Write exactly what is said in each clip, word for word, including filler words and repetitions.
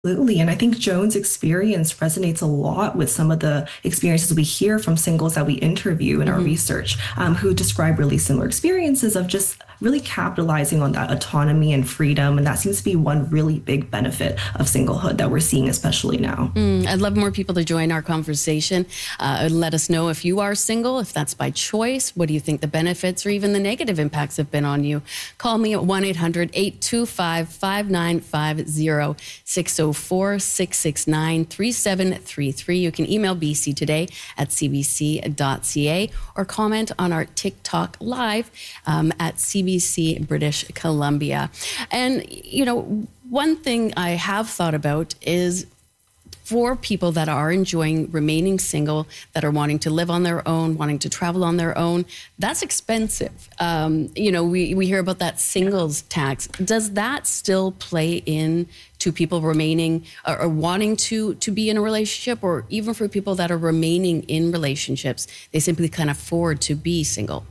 Absolutely. And I think Joan's experience resonates a lot with some of the experiences we hear from singles that we interview in our Mm-hmm. research, um, who describe really similar experiences of just really capitalizing on that autonomy and freedom. And that seems to be one really big benefit of singlehood that we're seeing, especially now. Mm, I'd love more people to join our conversation. Uh, let us know if you are single, if that's by choice. What do you think the benefits or even the negative impacts have been on you? Call me at one eight hundred, eight two five, five nine five zero, six oh four, six six nine, three seven three three. You can email b c today at c b c dot c a or comment on our TikTok live um, at C B C British Columbia. And, you know, one thing I have thought about is for people that are enjoying remaining single, that are wanting to live on their own, wanting to travel on their own, that's expensive. Um, you know, we, we hear about that singles tax. Does that still play in to people remaining or, or wanting to, to be in a relationship, or even for people that are remaining in relationships, they simply can't afford to be single?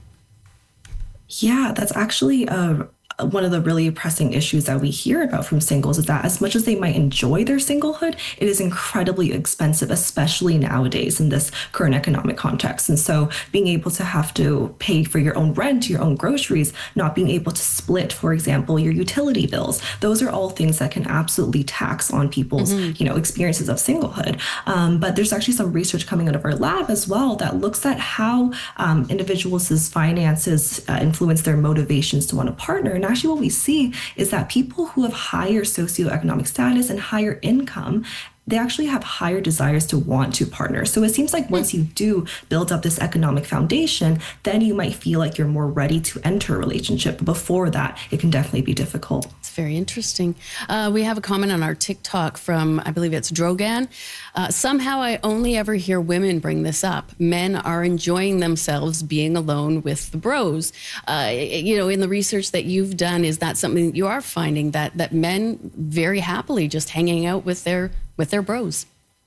Yeah, that's actually a one of the really pressing issues that we hear about from singles is that as much as they might enjoy their singlehood, it is incredibly expensive, especially nowadays in this current economic context. And so being able to have to pay for your own rent, your own groceries, not being able to split, for example, your utility bills, those are all things that can absolutely tax on people's, mm-hmm. you know, experiences of singlehood. Um, but there's actually some research coming out of our lab as well that looks at how um, individuals' finances uh, influence their motivations to want a partner. And actually what we see is that people who have higher socioeconomic status and higher income, they actually have higher desires to want to partner. So it seems like once you do build up this economic foundation, then you might feel like you're more ready to enter a relationship. But before that, it can definitely be difficult. It's very interesting. Uh, we have a comment on our TikTok from, I believe it's Drogan. Uh, somehow I only ever hear women bring this up. Men are enjoying themselves being alone with the bros. Uh, you know, in the research that you've done, is that something that you are finding, that that men very happily just hanging out with their with their bros?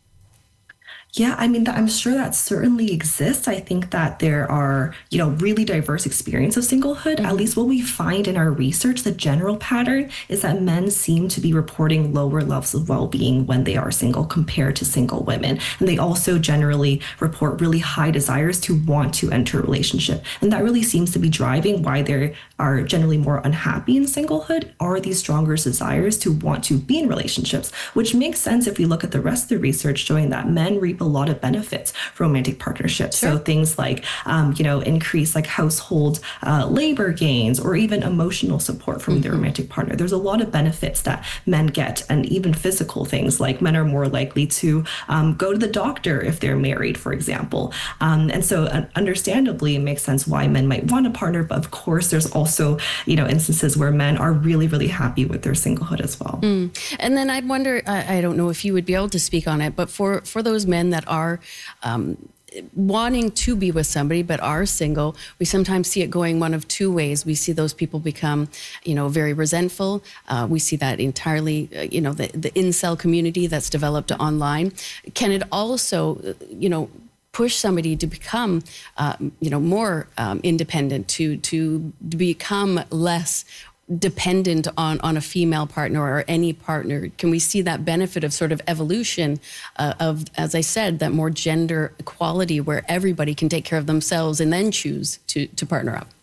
Yeah, I mean, I'm sure that certainly exists. I think that there are, you know, really diverse experiences of singlehood. Mm-hmm. At least what we find in our research, the general pattern is that men seem to be reporting lower levels of well-being when they are single compared to single women. And they also generally report really high desires to want to enter a relationship. And that really seems to be driving why they are generally more unhappy in singlehood, are these stronger desires to want to be in relationships, which makes sense if we look at the rest of the research showing that men reap a lot of benefits from romantic partnerships. Sure. So things like, um, you know, increase like household uh, labor gains or even emotional support from mm-hmm. their romantic partner. There's a lot of benefits that men get, and even physical things like men are more likely to um, go to the doctor if they're married, for example. Um, and so uh, understandably, it makes sense why men might want a partner. But of course, there's also, you know, instances where men are really, really happy with their singlehood as well. Mm. And then I wonder, I, I don't know if you would be able to speak on it, but for, for those men that are um, wanting to be with somebody but are single, we sometimes see it going one of two ways. We see those people become, you know, very resentful. Uh, we see that entirely, uh, you know, the, the incel community that's developed online. Can it also, you know, push somebody to become, uh, you know, more um, independent, to to become less dependent on, on a female partner or any partner? Can we see that benefit of sort of evolution uh, of, as I said, that more gender equality where everybody can take care of themselves and then choose to, to partner up?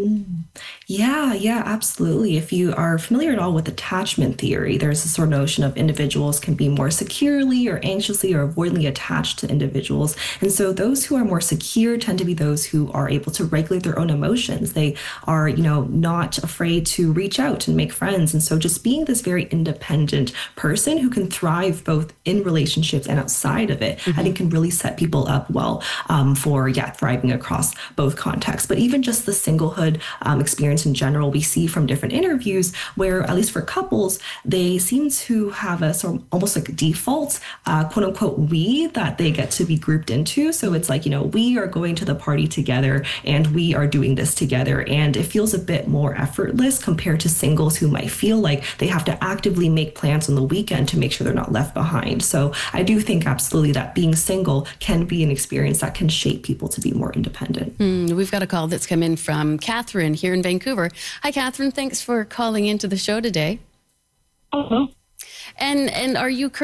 Yeah, yeah, absolutely. If you are familiar at all with attachment theory, there's a sort of notion of individuals can be more securely or anxiously or avoidantly attached to individuals. And so those who are more secure tend to be those who are able to regulate their own emotions. They are, you know, not afraid to reach out and make friends. And so just being this very independent person who can thrive both in relationships and outside of it, mm-hmm. I think can really set people up well um, for, yeah, thriving across both contexts. But even just the singlehood Um, experience in general, we see from different interviews where, at least for couples, they seem to have a sort of almost like a default, uh, quote unquote, we that they get to be grouped into. So it's like, you know, we are going to the party together and we are doing this together. And it feels a bit more effortless compared to singles who might feel like they have to actively make plans on the weekend to make sure they're not left behind. So I do think absolutely that being single can be an experience that can shape people to be more independent. Mm, we've got a call that's come in from Catherine here in Vancouver. Hi, Catherine. Thanks for calling into the show today. Hello. And and are you